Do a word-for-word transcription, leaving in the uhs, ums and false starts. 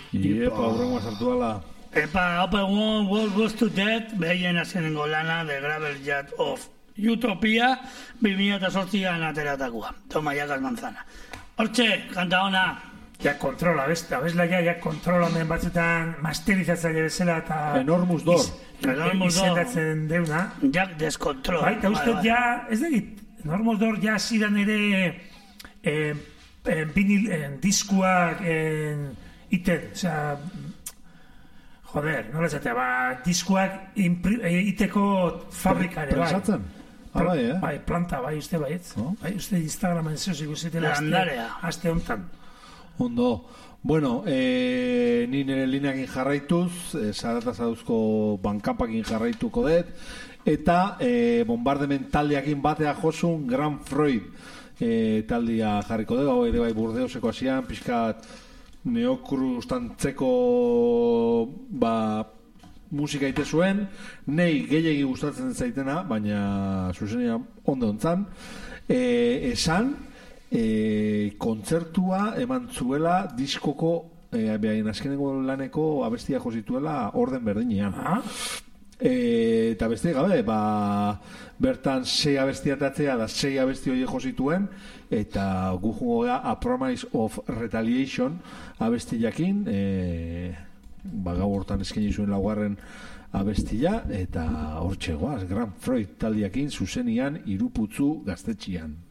Iepa, horrengoa sartu ala. Epa, Open One World Goes to Death, behien azkenengo lana, The Gravel Yacht of Utopia, bi mila zortzian ateratakoa. Toma, jakas manzana. Hortxe, kanta ona. Ja kontrola, beste, abeslaia, ja kontrola men batzutan masterizatzaile bezala eta... Enormous Door. Enormous Door. Izendatzen deuna. Jak deskontrol. Bai, eta uste ja, ez dakit, Enormous Door ja zidan ere eh, en vinil, en diskuak, en iten, osea, joder, nola esatea, ba, diskuak impri, e, iteko fabrikare, bai. Presatzen? Ah, bai, eh? Bai, planta, bai, uste baiet. Oh. Bai, uste Instagramen zeus ikusetela Landarea. aste hontan. Ondo. Bueno, eh, ni nire lineakin jarraituz, eh, zarata zauzko bankapakin jarraituko dut, eta eh, bombardement taldeakin batea josun Grand Freud eh, taldia jarriko dugu, hau ere bai Burdeoseko hasian, pixkat neokrustantzeko ba, musika ite zuen, nei gehiagi gustatzen zaitena, baina zuzenia ondo ontzan, eh, esan, E, kontzertua eman zuela diskoko e, behain azkenengo laneko abestia josituela orden berdinean. Ah? E, eta beste gabe, ba, bertan sei abestiatatzea da sei abesti hori josituen, eta gu jungo gara A Promise of Retaliation abesti jakin, e, ba, gau hortan eskaini zuen laugarren abestia, eta hor txegoaz, Grand Freud taldiakin zuzenian iruputzu gaztetxian.